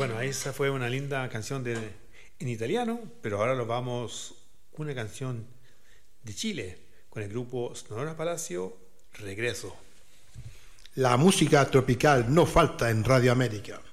Bueno, esa fue una linda canción en italiano, pero ahora nos vamos con una canción de Chile, con el grupo Sonora Palacio, Regreso. La música tropical no falta en Radio América.